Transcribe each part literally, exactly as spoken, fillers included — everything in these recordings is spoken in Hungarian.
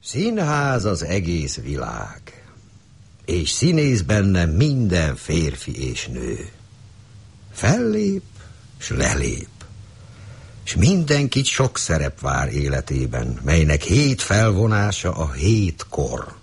Színház az egész világ, és színész benne minden férfi és nő. Fellép, s lelép, s mindenkit sok szerep vár életében, melynek hét felvonása a hét kor.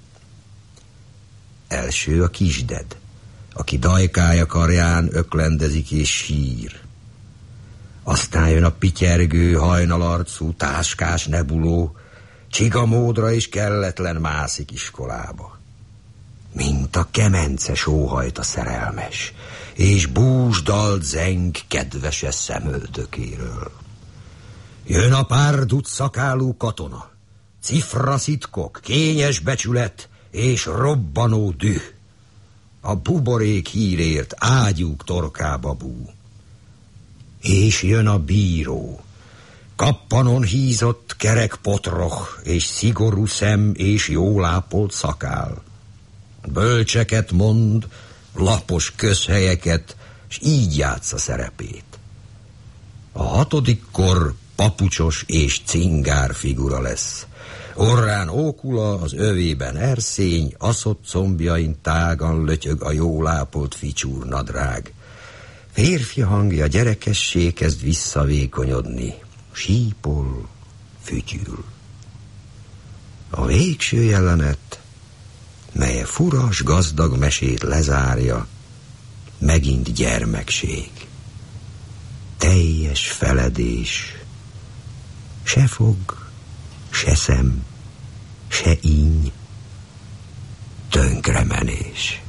Első a kisded, aki dajkája karján öklendezik és sír. Aztán jön a pityergő, hajnalarcú, táskás nebuló, csigamódra is kelletlen mászik iskolába. Mint a kemence sóhajt a szerelmes, és búsdalt zeng kedvese szemöltökéről. Jön a párduc szakálú katona, cifra szitkok, kényes becsület és robbanó düh. A buborék hírért ágyúk torkába bú. És jön a bíró, kappanon hízott kerek potroh, és szigorú szem és jól ápolt szakál. Bölcseket mond, lapos közhelyeket, s így játsza szerepét. A hatodik kor papucsos és cingár figura lesz. Orrán ókula, az övében erszény, aszott combjain tágan lötyög a jól ápolt ficsúr nadrág. Férfi hangja gyerekessé kezd visszavékonyodni, sípol, fütyül. A végső jelenet, mely furas, gazdag mesét lezárja, megint gyermekség. Teljes feledés, se fog, se szem, se íny, tönkremenés.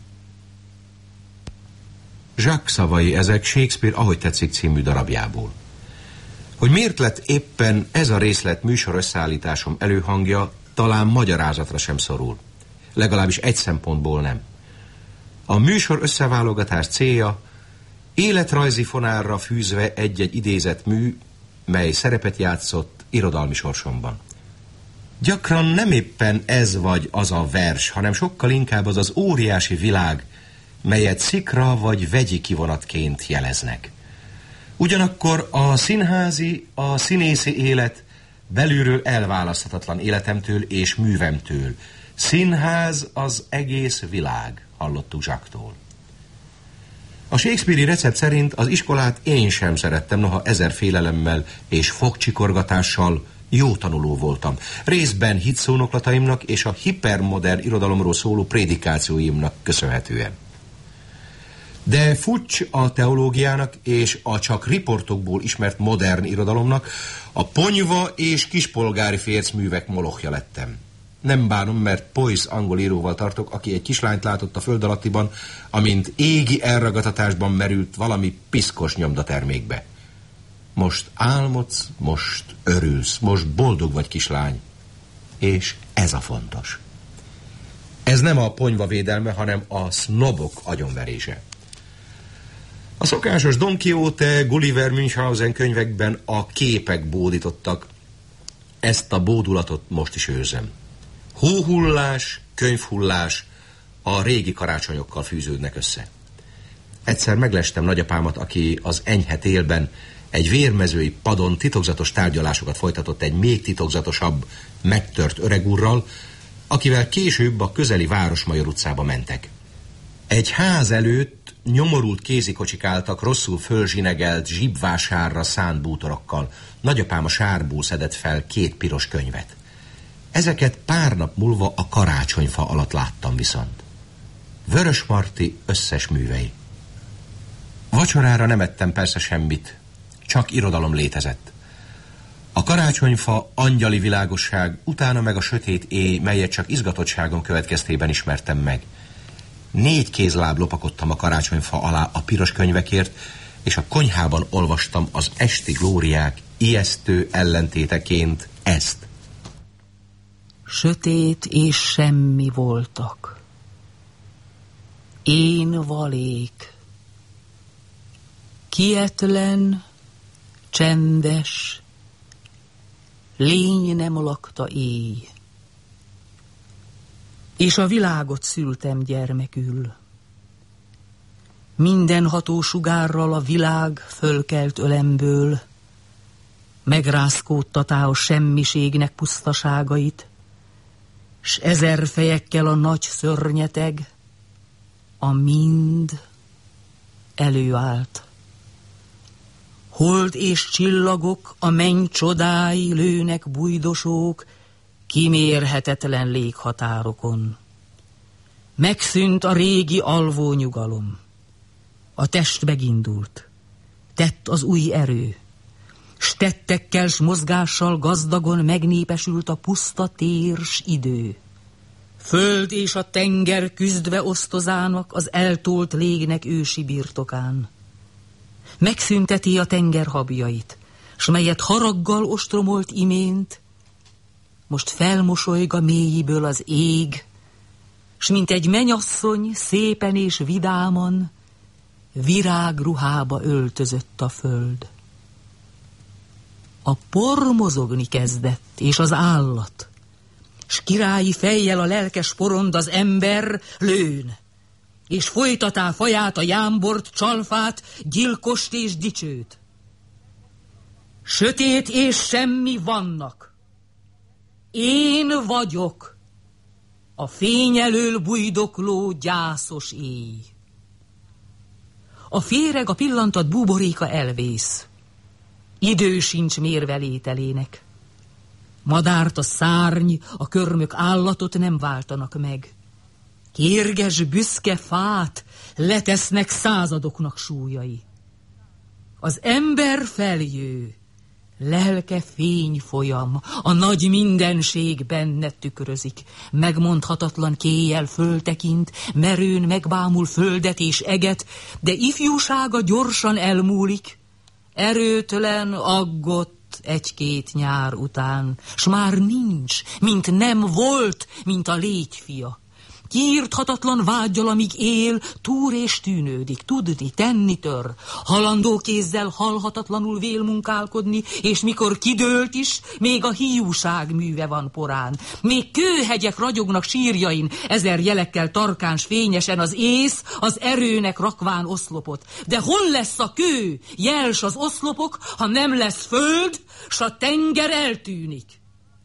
Jacques szavai ezek Shakespeare Ahogy tetszik című darabjából. Hogy miért lett éppen ez a részlet műsor összeállításom előhangja, talán magyarázatra sem szorul. Legalábbis egy szempontból nem. A műsor összeválogatás célja életrajzi fonálra fűzve egy-egy idézett mű, mely szerepet játszott irodalmi sorsomban. Gyakran nem éppen ez vagy az a vers, hanem sokkal inkább az az óriási világ, melyet szikra vagy vegyi kivonatként jeleznek. Ugyanakkor a színházi, a színészi élet belülről elválaszthatatlan életemtől és művemtől. Színház az egész világ, hallottuk Jacques-tól. A Shakespeare-i recept szerint az iskolát én sem szerettem, noha ezer félelemmel és fogcsikorgatással jó tanuló voltam. Részben hitszónoklataimnak és a hipermodern irodalomról szóló prédikációimnak köszönhetően. De fucs a teológiának és a csak riportokból ismert modern irodalomnak, a ponyva és kispolgári fércművek molochja lettem. Nem bánom, mert Poyce angol íróval tartok, aki egy kislányt látott a föld alattiban, amint égi elragadtatásban merült valami piszkos nyomdatermékbe. Most álmodsz, most örülsz, most boldog vagy, kislány. És ez a fontos. Ez nem a ponyva védelme, hanem a sznobok agyonverése. A szokásos Don Quixote, Gulliver, Münchhausen könyvekben a képek bódítottak. Ezt a bódulatot most is őrzem. Hóhullás, könyvhullás a régi karácsonyokkal fűződnek össze. Egyszer meglestem nagyapámat, aki az enyhe télben egy vérmezői padon titokzatos tárgyalásokat folytatott egy még titokzatosabb, megtört öregúrral, akivel később a közeli Városmajor utcába mentek. Egy ház előtt nyomorult kézikocsik álltak rosszul fölzsinegelt, zsibvásárra szánt bútorokkal. Nagyapám a sárból szedett fel két piros könyvet. Ezeket pár nap múlva a karácsonyfa alatt láttam viszont. Vörösmarty összes művei. Vacsorára nem ettem persze semmit, csak irodalom létezett. A karácsonyfa angyali világosság, utána meg a sötét éj, melyet csak izgatottságom következtében ismertem meg. Négy kézláb lopakodtam a karácsonyfa alá a piros könyvekért, és a konyhában olvastam az esti glóriák ijesztő ellentéteként ezt. Sötét és semmi voltak. Én valék. Kietlen, csendes, lény nem lakta éj. És a világot szültem gyermekül. Mindenható sugárral a világ fölkelt ölemből, megrázkódtatá a semmiségnek pusztaságait, s ezer fejekkel a nagy szörnyeteg, a mind előállt. Hold és csillagok, a menny csodái lőnek bujdosók, kimérhetetlen léghatárokon. Megszűnt a régi alvó nyugalom. A test megindult. Tett az új erő. S tettekkel s mozgással gazdagon megnépesült a puszta tér s idő. Föld és a tenger küzdve osztozának az eltolt légnek ősi birtokán. Megszünteti a tenger habjait, s melyet haraggal ostromolt imént, most felmosolyg a mélyiből az ég, s mint egy menyasszony szépen és vidáman virágruhába öltözött a föld. A por mozogni kezdett, és az állat, s királyi fejjel a lelkes porond az ember lőn, és folytatá faját, a jámbort, csalfát, gyilkost és dicsőt. Sötét és semmi vannak. Én vagyok a fény elől bujdokló gyászos éj. A féreg, a pillantott búboréka elvész. Idő sincs mérvelételének. Madárt a szárny, a körmök állatot nem váltanak meg. Kérges, büszke fát letesznek századoknak súlyai. Az ember feljő, lelke fényfolyam, a nagy mindenség benne tükrözik. Megmondhatatlan kéjjel föltekint, merőn megbámul földet és eget, de ifjúsága gyorsan elmúlik, erőtlen, aggott egy-két nyár után, s már nincs, mint nem volt, mint a légyfia. Kiírthatatlan vággyal, amíg él, túr és tűnődik, tudni, tenni tör, halandó kézzel halhatatlanul vél munkálkodni, és mikor kidőlt is, még a hiúság műve van porán. Még kőhegyek ragyognak sírjain, ezer jelekkel tarkáns fényesen az ész, az erőnek rakván oszlopot. De hol lesz a kő, jels az oszlopok, ha nem lesz föld, s a tenger eltűnik?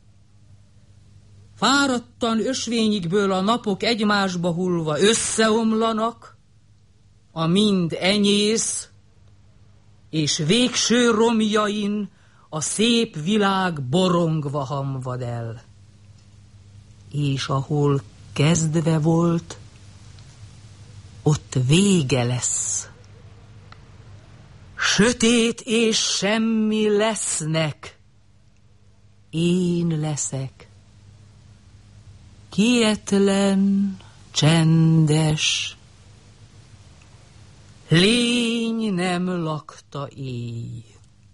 Fáradtan ösvényikből a napok egymásba hullva összeomlanak, a mind enyész, és végső romjain a szép világ borongva hamvad el. És ahol kezdve volt, ott vége lesz. Sötét és semmi lesznek, én leszek. Kietlen, csendes, lény nem lakta éj.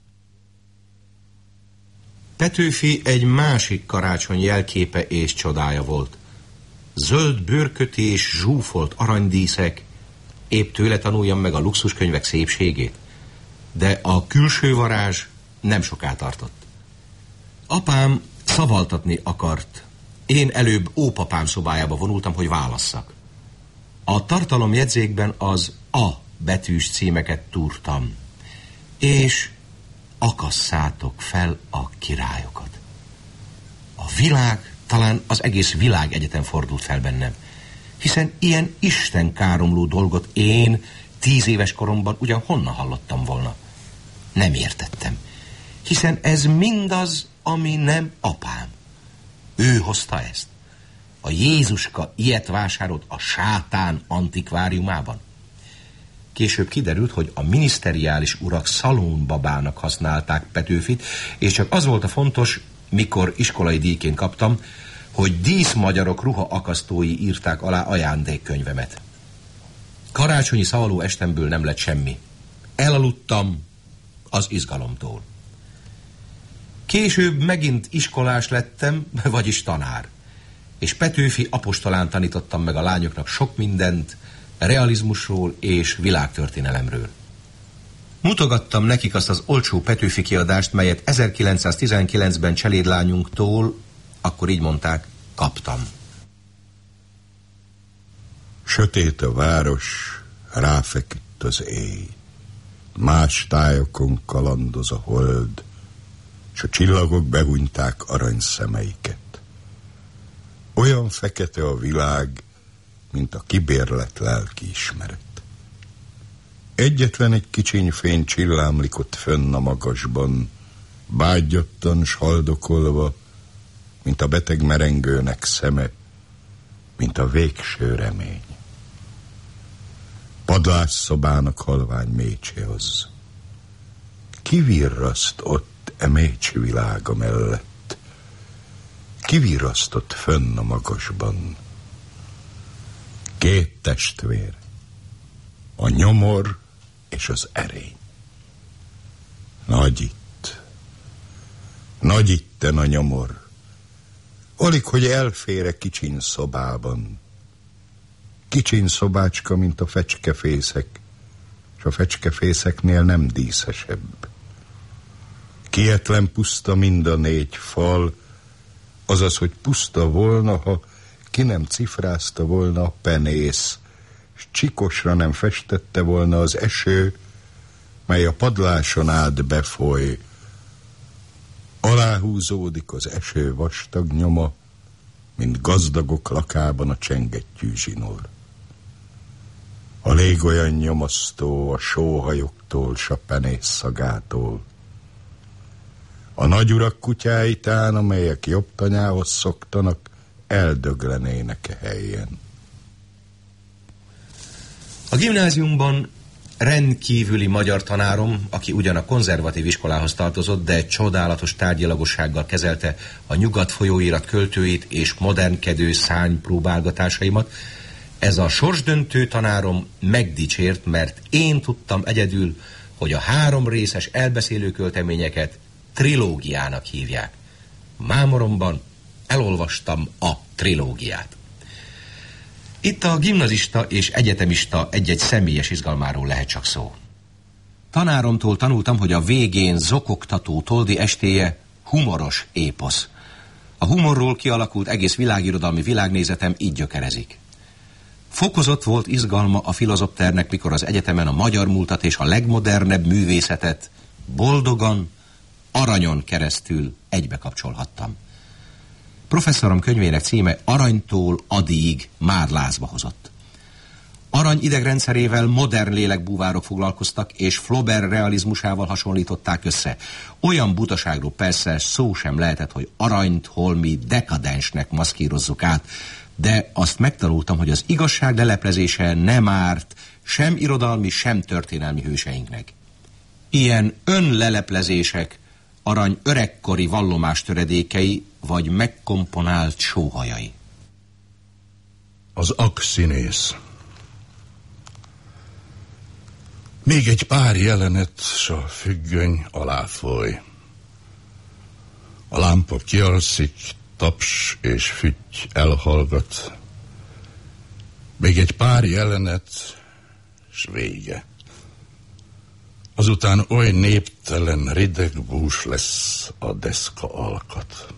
Petőfi egy másik karácsony jelképe és csodája volt. Zöld bőrkötés, zsúfolt aranydíszek, épp tőle tanuljam meg a luxuskönyvek szépségét. De a külső varázs nem soká tartott. Apám szavaltatni akart. Én előbb ópapám szobájába vonultam, hogy válasszak. A tartalomjegyzékben az A betűs címeket túrtam. És akasszátok fel a királyokat. A világ, talán az egész világegyetem fordult fel bennem. Hiszen ilyen istenkáromló dolgot én tíz éves koromban ugyan honnan hallottam volna. Nem értettem. Hiszen ez mindaz, ami nem apám. Ő hozta ezt. A Jézuska ilyet vásárolt a sátán antikváriumában. Később kiderült, hogy a miniszteriális urak szalonbabának használták Petőfit, és csak az volt a fontos, mikor iskolai díjként kaptam, hogy díszmagyarok ruhaakasztói írták alá ajándékkönyvemet. Karácsonyi szavaló estemből nem lett semmi. Elaludtam az izgalomtól. Később megint iskolás lettem, vagyis tanár. És Petőfi apostolán tanítottam meg a lányoknak sok mindent, realizmusról és világtörténelemről. Mutogattam nekik azt az olcsó Petőfi kiadást, melyet ezerkilencszáztizenkilencben cselédlányunktól, akkor így mondták, kaptam. Sötét a város, ráfeküdt az éj. Más tájokon kalandoz a hold, s a csillagok behunyták arany szemeiket. Olyan fekete a világ, mint a kibérlet lelkiismeret. Egyetlen egy kicsiny fény csillámlik ott fönn a magasban, bágyattan s haldokolva, mint a beteg merengőnek szeme, mint a végső remény. Padlásszobának halvány mécse az. Kivirraszt ott e mécs világa mellett? Kivirrasztott fönn a magasban? Két testvér, a nyomor és az erény. Nagy itt, nagy itten a nyomor, alig, hogy elfér-e kicsiny szobában. Kicsiny szobácska, mint a fecskefészek, s a fecskefészeknél nem díszesebb. Kietlen puszta mind a négy fal, azaz, hogy puszta volna, ha ki nem cifrázta volna a penész, s csikosra nem festette volna az eső, mely a padláson át befoly. Aláhúzódik az eső vastag nyoma, mint gazdagok lakában a csengettyű zsinór. A lég olyan nyomasztó a sóhajoktól, s a penész szagától. A nagyurak kutyáitán, amelyek jobb tanyához szoktanak, eldöglenének e helyen. A gimnáziumban rendkívüli magyar tanárom, aki ugyan a konzervatív iskolához tartozott, de csodálatos tárgyilagossággal kezelte a Nyugat folyóirat költőit és modernkedő szárny próbálgatásaimat, ez a sorsdöntő tanárom megdicsért, mert én tudtam egyedül, hogy a három részes elbeszélő költeményeket trilógiának hívják. Mámoromban elolvastam a trilógiát. Itt a gimnazista és egyetemista egy-egy személyes izgalmáról lehet csak szó. Tanáromtól tanultam, hogy a végén zokogtató toldi estéje humoros éposz. A humorról kialakult egész világirodalmi világnézetem így gyökerezik. Fokozott volt izgalma a filozopternek, mikor az egyetemen a magyar múltat és a legmodernebb művészetet boldogan, aranyon keresztül egybe kapcsolhattam. Professzorom könyvének címe Aranytól addig már lázba hozott. Arany idegrendszerével modern lélekbúvárok foglalkoztak, és Flaubert realizmusával hasonlították össze. Olyan butaságról persze szó sem lehetett, hogy Aranyt holmi dekadensnek maszkírozzuk át, de azt megtanultam, hogy az igazság leleplezése nem árt sem irodalmi, sem történelmi hőseinknek. Ilyen önleleplezések Arany öregkori vallomás töredékei, vagy megkomponált sóhajai. Az akszínész. Még egy pár jelenet, s a függöny aláfoly. A lámpa kialszik, taps és fütty elhallgat. Még egy pár jelenet, s vége. Azután oly néptelen, rideg bús lesz a deszka alkat.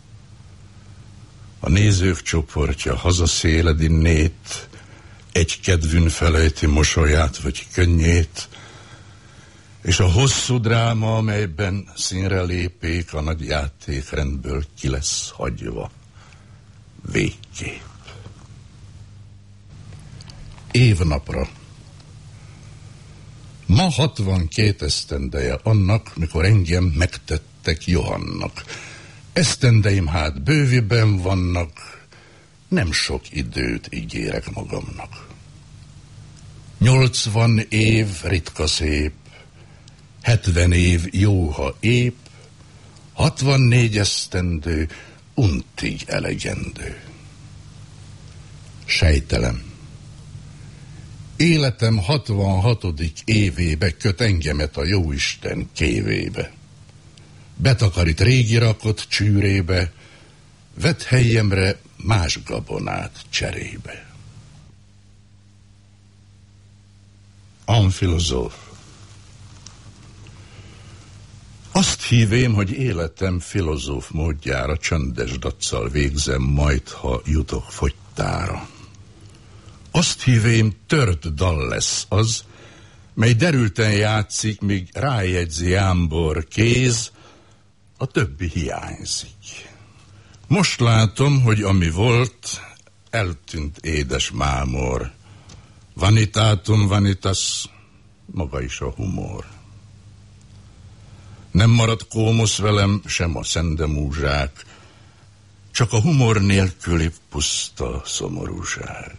A nézők csoportja hazaszéledi nét, egy kedvűn felejti mosolyát vagy könnyét, és a hosszú dráma, amelyben színre lépék, a nagy játékrendből ki lesz hagyva. Végképp. Évnapra. Ma hatvankét esztendeje annak, mikor engem megtettek Johannak. Esztendeim hát bőviben vannak, nem sok időt ígérek magamnak. Nyolcvan év ritka szép, hetven év jó, ha épp, hatvannégy esztendő untig elegendő. Sejtelem. Életem hatvanhatodik évébe köt engemet a jóisten kévébe. Betakarít régi rakott csűrébe, vett helyemre más gabonát cserébe. Amfilozóf. Azt hívém, hogy életem filozóf módjára csöndes daccal végzem majd, ha jutok fogytára. Azt hívém, tört dal lesz az, mely derülten játszik, míg rájegyzi ámbor kéz, a többi hiányzik. Most látom, hogy ami volt, eltűnt édes mámor. Vanitatum vanitas, maga is a humor. Nem maradt kómosz velem, sem a szendemúzsák, csak a humor nélküli puszta szomorúság.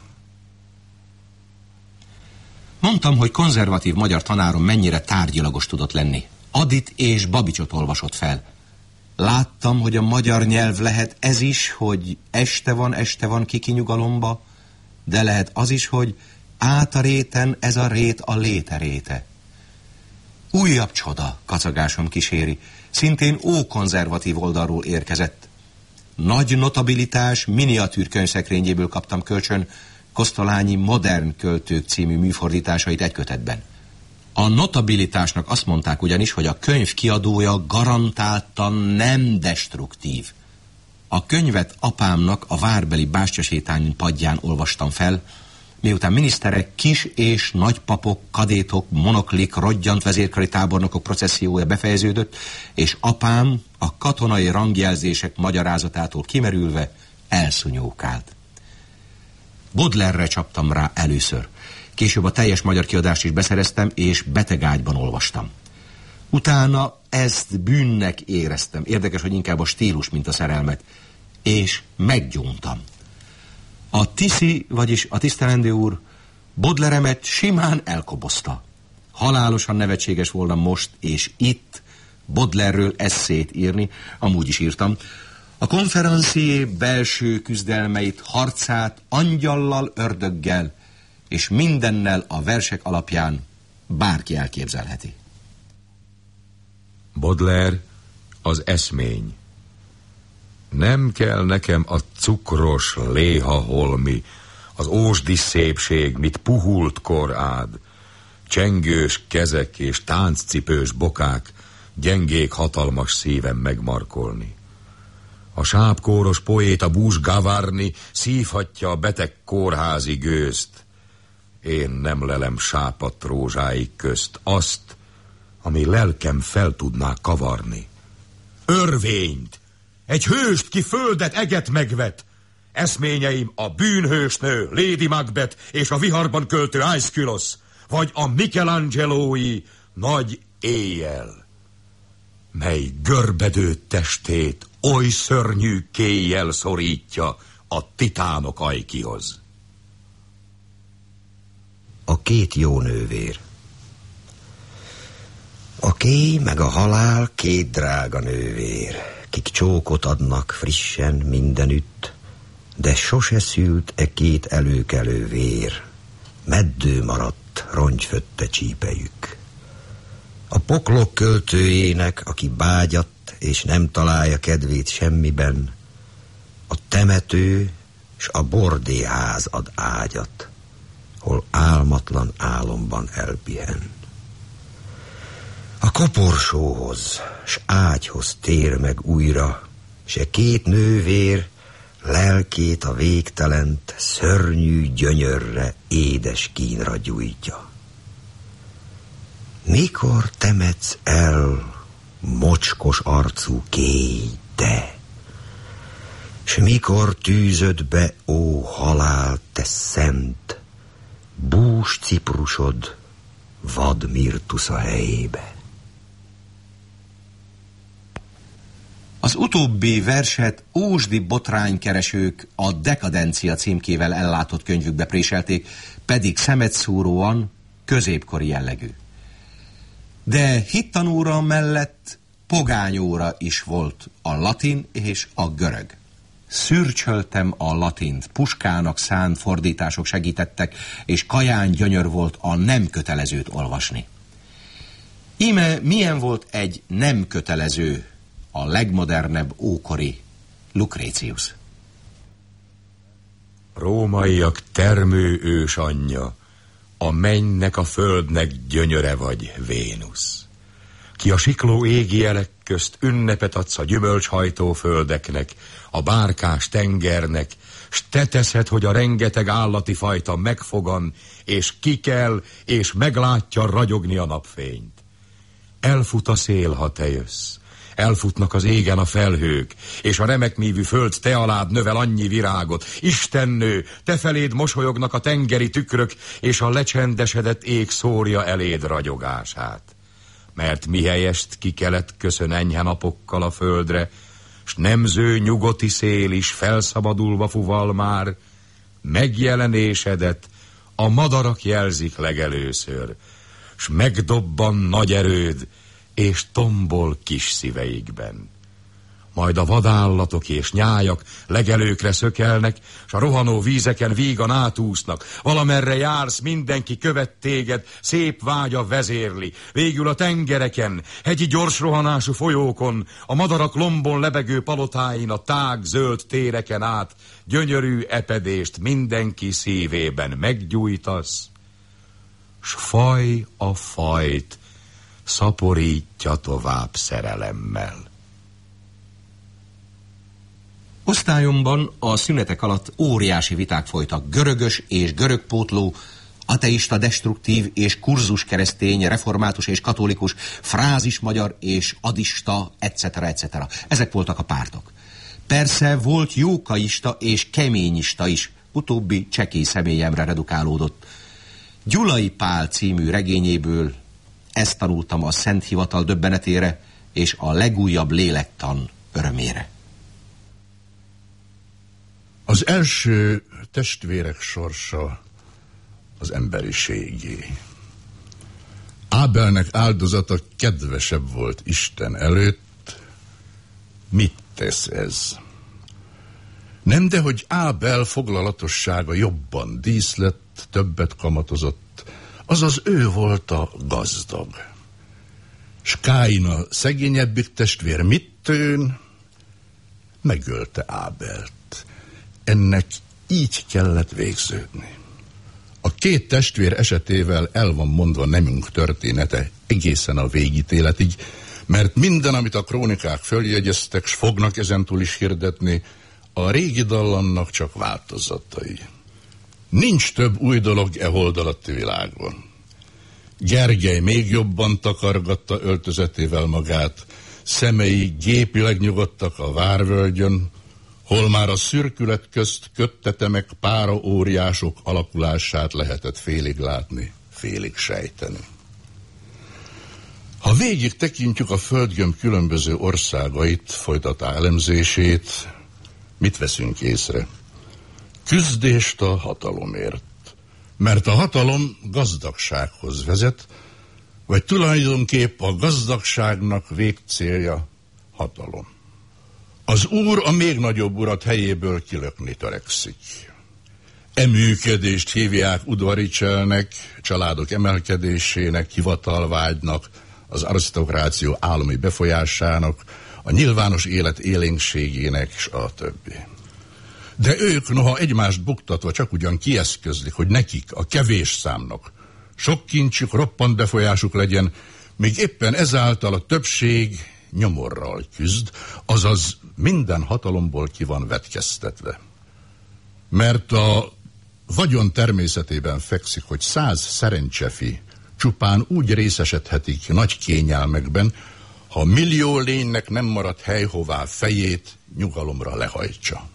Mondtam, hogy konzervatív magyar tanárom mennyire tárgyilagos tudott lenni. Adit és Babicsot olvasott fel. Láttam, hogy a magyar nyelv lehet ez is, hogy este van, este van kiki nyugalomba, de lehet az is, hogy át a réten ez a rét a léte réte. Újabb csoda, kacagásom kíséri, szintén ókonzervatív oldalról érkezett. Nagy notabilitás miniatűr könyvszekrényéből kaptam kölcsön Kosztolányi Modern Költők című műfordításait egy kötetben. A notabilitásnak azt mondták ugyanis, hogy a könyv kiadója garantáltan nem destruktív. A könyvet apámnak a várbeli bástyasétány padján olvastam fel, miután miniszterek, kis és nagypapok, kadétok, monoklik, rodgyant vezérkari tábornokok processziója befejeződött, és apám a katonai rangjelzések magyarázatától kimerülve elszúnyókált. Baudelaire-re csaptam rá először. Később a teljes magyar kiadást is beszereztem, és betegágyban olvastam. Utána ezt bűnnek éreztem. Érdekes, hogy inkább a stílus, mint a szerelmet. És meggyóntam. A Tiszi, vagyis a tisztelendő úr, Baudelaire-emet simán elkobozta. Halálosan nevetséges volna most és itt Baudelaire-ről esszét írni, amúgy is írtam. A konferencié belső küzdelmeit, harcát angyallal, ördöggel, és mindennel a versek alapján bárki elképzelheti. Baudelaire az eszmény. Nem kell nekem a cukros léha holmi, az ósdi szépség, mit puhult kor ád, csengős kezek és tánccipős bokák, gyengék hatalmas szívem megmarkolni. A sápkóros poéta bús Gavarni szívhatja a beteg kórházi gőzt. Én nem lelem sápadt rózsáik közt azt, ami lelkem fel tudná kavarni. Örvényt, egy hőst, ki földet, eget megvet. Eszményeim a bűnhősnő, Lady Macbeth és a viharban költő Aeschylus, vagy a Michelangelo-i nagy éjjel, mely görbedő testét oly szörnyű kéjjel szorítja a titánok ajkihoz. A két jó nővér. A kéj meg a halál két drága nővér, kik csókot adnak frissen mindenütt, de sose szült e két előkelő vér, meddő maradt rongyfötte csípejük. A poklok költőjének, aki bágyat, és nem találja kedvét semmiben, a temető s a bordéház ad ágyat, hol álmatlan álomban elpihen. A koporsóhoz s ágyhoz tér meg újra, se két nővér lelkét a végtelent szörnyű gyönyörre, édes kínra gyújtja. Mikor temetsz el, mocskos arcú kéj, te? S mikor tűzöd be, ó halál, te szent, bús ciprusod vad mirtusza helyébe? Az utóbbi verset ósdi botránykeresők a Dekadencia címkével ellátott könyvükbe préselték, pedig szemetszúróan középkori jellegű. De hittanóra mellett pogányóra is volt a latin és a görög. Szürcsöltem a latint, Puskának szánt fordítások segítettek, és kaján gyönyör volt a nem kötelezőt olvasni. Íme milyen volt egy nem kötelező, a legmodernebb ókori Lucrécius. Rómaiak termő ős anyja, a mennynek a földnek gyönyöre vagy, Vénusz. Ki a sikló égi jelek közt ünnepet adsz a gyümölcshajtó földeknek, a bárkás tengernek, s te teszed, hogy a rengeteg állati fajta megfogan, és kikel, és meglátja ragyogni a napfényt. Elfut a szél, ha te jössz, elfutnak az égen a felhők, és a remekmívű föld te alád növel annyi virágot. Istennő, te feléd mosolyognak a tengeri tükrök, és a lecsendesedett ég szórja eléd ragyogását. Mert mihelyest kikelet köszön enyhe napokkal a földre, s nemző nyugoti szél is felszabadulva fuval már, megjelenésedet a madarak jelzik legelőször, s megdobban nagy erőd, és tombol kis szíveikben. Majd a vadállatok és nyájak legelőkre szökelnek, s a rohanó vízeken vígan átúsznak. Valamerre jársz, mindenki követ téged, szép vágya vezérli. Végül a tengereken, hegyi gyors rohanású folyókon, a madarak lombon lebegő palotáin, a tág zöld téreken át, gyönyörű epedést mindenki szívében meggyújtasz, s faj a fajt szaporítja tovább szerelemmel. Osztályomban a szünetek alatt óriási viták folytak görögös és görögpótló, ateista, destruktív és kurzus keresztény, református és katolikus, frázis magyar és adista, et cetera et cetera. Ezek voltak a pártok. Persze volt jókaista és keményista is, utóbbi csekély személyemre redukálódott. Gyulai Pál című regényéből ezt tanultam a Szent Hivatal döbbenetére és a legújabb lélektan örömére. Az első testvérek sorsa az emberiségé. Ábelnek áldozata kedvesebb volt Isten előtt. Mit tesz ez? Nem, de hogy Ábel foglalatossága jobban díszlett, többet kamatozott, azaz ő volt a gazdag. S Káin a szegényebbik testvér mit tőn? Megölte Ábelt. Ennek így kellett végződni. A két testvér esetével el van mondva nemünk története egészen a végítéletig, mert minden, amit a krónikák följegyeztek, s fognak ezentúl is hirdetni, a régi dallamnak csak változatai. Nincs több új dolog e hold alatti világon. Gergely még jobban takargatta öltözetével magát, szemei gépileg nyugodtak a várvölgyön, hol már a szürkület közt köttetemek pára óriások alakulását lehetett félig látni, félig sejteni. Ha végig tekintjük a földgömb különböző országait, folytatá elemzését, mit veszünk észre? Küzdést a hatalomért. Mert a hatalom gazdagsághoz vezet, vagy tulajdonképp a gazdagságnak végcélja hatalom. Az úr a még nagyobb urat helyéből kilökni törekszik. E működést hívják udvaricselnek, családok emelkedésének, hivatalvágynak, az arisztokráció állami befolyásának, a nyilvános élet élénkségének, és a többi. De ők, noha egymást buktatva csak ugyan kieszközlik, hogy nekik, a kevés számnak sok kincsük, roppant befolyásuk legyen, még éppen ezáltal a többség nyomorral küzd, azaz minden hatalomból ki van vetkeztetve. Mert a vagyon természetében fekszik, hogy száz szerencsefi csupán úgy részesedhetik nagy kényelmekben, ha millió lénynek nem marad hely, hová fejét nyugalomra lehajtsa.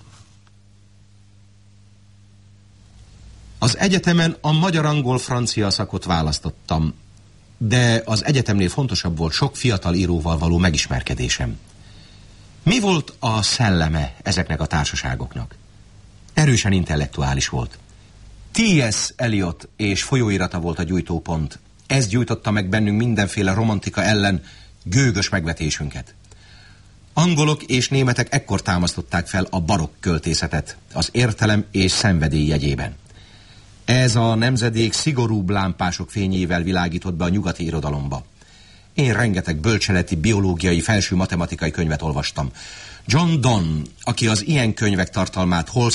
Az egyetemen a magyar-angol-francia szakot választottam, de az egyetemnél fontosabb volt sok fiatal íróval való megismerkedésem. Mi volt a szelleme ezeknek a társaságoknak? Erősen intellektuális volt. té es. Eliot és folyóirata volt a gyújtópont. Ez gyújtotta meg bennünk mindenféle romantika ellen gőgös megvetésünket. Angolok és németek ekkor támasztották fel a barokk költészetet, az értelem és szenvedély jegyében. Ez a nemzedék szigorúbb lámpások fényével világított be a nyugati irodalomba. Én rengeteg bölcseleti, biológiai, felső matematikai könyvet olvastam. John Donne, aki az ilyen könyvek tartalmát hol